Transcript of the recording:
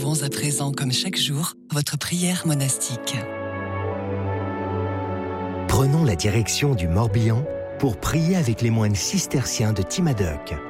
Vivons à présent, comme chaque jour, votre prière monastique. Prenons la direction du Morbihan pour prier avec les moines cisterciens de Timadoc.